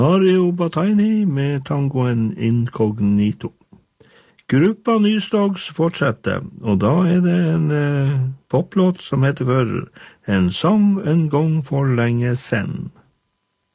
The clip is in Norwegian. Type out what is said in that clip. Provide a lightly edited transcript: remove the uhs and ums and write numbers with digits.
Mario Bataini med tangoen Incognito. Gruppa Nysdogs fortsetter, og da det en poplåt som heter for En sang en gang for lenge sen.